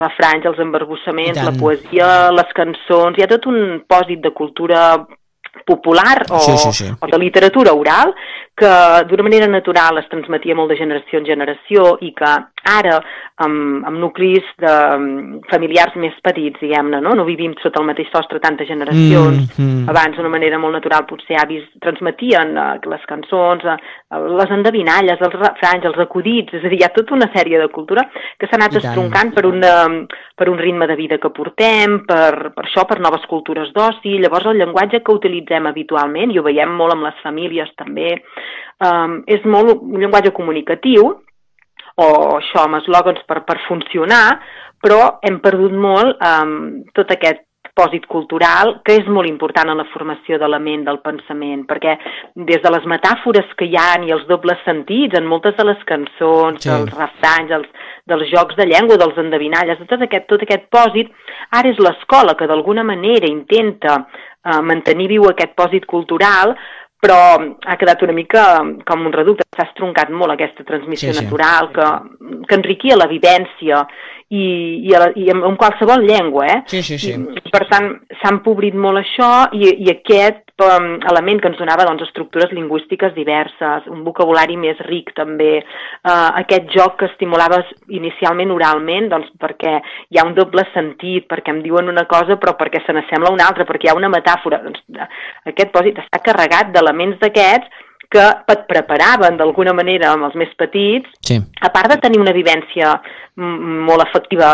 refranys, els embarbussaments, la poesia, les cançons, hi ha tot un pòsit de cultura popular o de literatura oral que d'una manera natural es transmetia molt de generació en generació i que ara, amb nuclis familiars més petits, diguem-ne, no vivim sota el mateix sostre tantes generacions. Abans, d'una manera molt natural, potser avis transmetien les cançons, les endevinalles, els refranys, els acudits, és a dir, hi ha tota una sèrie de cultura que s'ha anat estroncant per un ritme de vida que portem, per això, per noves cultures d'oci. Llavors, el llenguatge que utilitzem habitualment, i ho veiem molt amb les famílies també, és molt un llenguatge comunicatiu, o això, amb eslògans per funcionar, però hem perdut molt tot aquest pòsit cultural, que és molt important en la formació de la ment, del pensament, perquè des de les metàfores que hi ha i els dobles sentits en moltes de les cançons, dels refranys, dels jocs de llengua, dels endevinalles, tot aquest pòsit, ara és l'escola que d'alguna manera intenta mantenir viu aquest pòsit cultural, però ha quedat una mica com un reducte, s'ha estroncat molt aquesta transmissió natural que enriquia la vivència i en qualsevol llengua, Per tant, s'ha empobrit molt això i aquest element que ens donava estructures lingüístiques diverses, un vocabulari més ric també, aquest joc que estimulava inicialment oralment, perquè hi ha un doble sentit, perquè em diuen una cosa però perquè se n'assembla a una altra, perquè hi ha una metàfora. Aquest pòsit està carregat d'elements d'aquests que et preparaven d'alguna manera amb els més petits, a part de tenir una vivència molt afectiva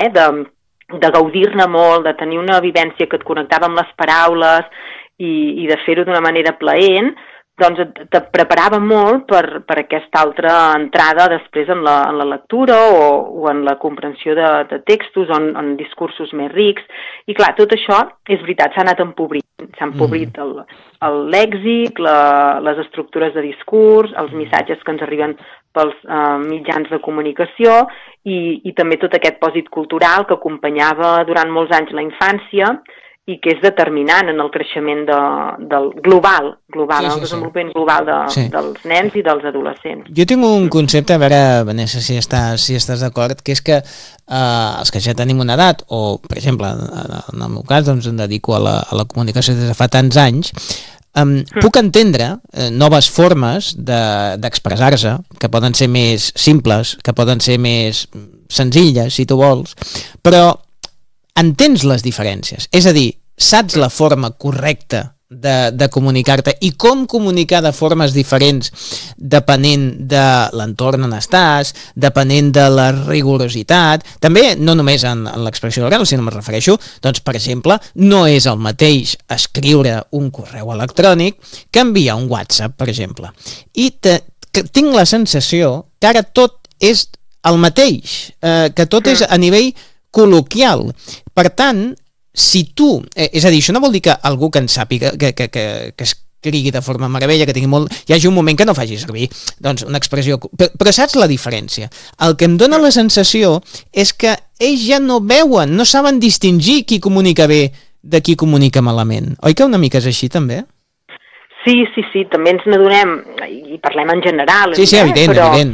de gaudir-ne molt, de tenir una vivència que et connectava amb les paraules i de fer-ho d'una manera plaent, doncs te preparava molt per aquesta altra entrada després en la lectura o en la comprensió de textos o en discursos més rics. I clar, tot això, és veritat, s'ha anat empobrint. S'ha empobrit el lèxic, les estructures de discurs, els missatges que ens arriben pels mitjans de comunicació i també tot aquest pòsit cultural que acompanyava durant molts anys la infància i que és determinant en el creixement del global, el desenvolupament global dels nens i dels adolescents. Jo tinc un concepte, a veure, Vanessa, si estàs d'acord, que és que els que ja tenim una edat, o, per exemple, en el meu cas, doncs em dedico a la comunicació des de fa tants anys, puc entendre noves formes d'expressar-se, que poden ser més simples, que poden ser més senzilles, si tu vols, però entens les diferències, és a dir, saps la forma correcta de comunicar-te i com comunicar de formes diferents depenent de l'entorn on estàs, depenent de la rigorositat, també no només en l'expressió oral, sinó me refereixo, doncs per exemple, no és el mateix escriure un correu electrònic que enviar un WhatsApp, per exemple. I tinc la sensació que ara tot és el mateix, que tot és a nivell col·loquial. Per tant, si tu... És a dir, això no vol dir que algú que en sàpiga, que escrigui de forma meravella, que tingui molt... Hi hagi un moment que no faci servir doncs, una expressió... Però saps la diferència? El que em dóna la sensació és que ells ja no veuen, no saben distingir qui comunica bé de qui comunica malament. Oi que una mica és així, també? Sí, també ens n'adonem, i parlem en general, sí, evident.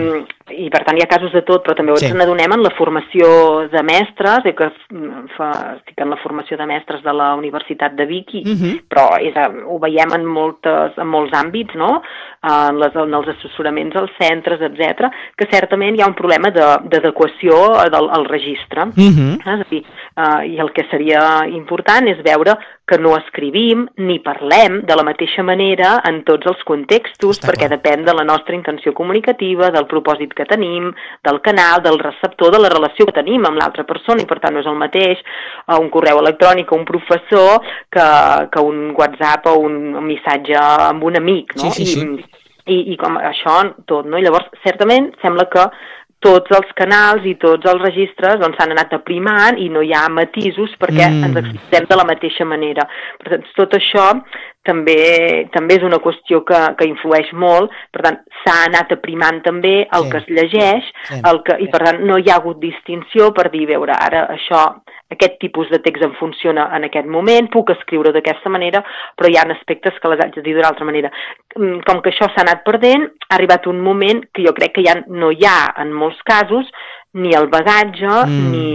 I per tant hi ha casos de tot, però també ens n'adonem en la formació de mestres, que estic en la formació de mestres de la Universitat de Vic, però ho veiem en molts àmbits, no? En els assessoraments als centres, etc, que certament hi ha un problema d'adequació al registre. És a dir, i el que seria important és veure que no escrivim ni parlem de la mateixa manera en tots els contextos, perquè depèn de la nostra intenció comunicativa, del propòsit que tenim, del canal, del receptor, de la relació que tenim amb l'altra persona, i per tant no és el mateix un correu electrònic o un professor que un WhatsApp o un missatge amb un amic, no? I com això tot, no? I llavors, certament, sembla que tots els canals i tots els registres s'han anat aprimant i no hi ha matisos perquè ens expressem de la mateixa manera. Per tant, tot això també és una qüestió que influeix molt, per tant, s'ha anat aprimant també el que es llegeix, i per tant no hi ha hagut distinció per dir, veure, ara aquest tipus de text em funciona en aquest moment, puc escriure d'aquesta manera, però hi ha aspectes que les haig de dir d'una altra manera. Com que això s'ha anat perdent, ha arribat un moment que jo crec que ja no hi ha, en molts casos, ni el bagatge, ni